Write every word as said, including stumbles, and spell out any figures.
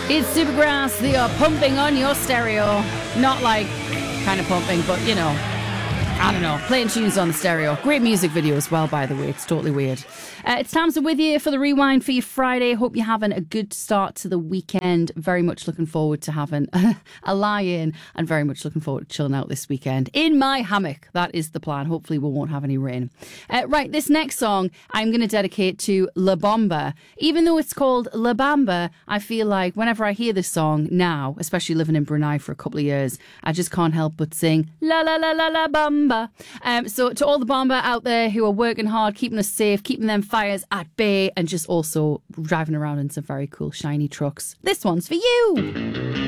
It's Supergrass. They are pumping on your stereo. Not like kind of pumping, but you know, I don't know, playing tunes on the stereo. Great music video as well, by the way. It's totally weird. Uh, it's Tamsin with you for the Rewind for your Friday. Hope you're having a good start to the weekend. Very much looking forward to having a lie-in and very much looking forward to chilling out this weekend in my hammock. That is the plan. Hopefully we won't have any rain. Uh, right, this next song I'm going to dedicate to La Bamba. Even though it's called La Bamba, I feel like whenever I hear this song now, especially living in Brunei for a couple of years, I just can't help but sing La La La La La Bamba. Um, so to all the Bamba out there who are working hard, keeping us safe, keeping them fires at bay, and just also driving around in some very cool shiny trucks, this one's for you.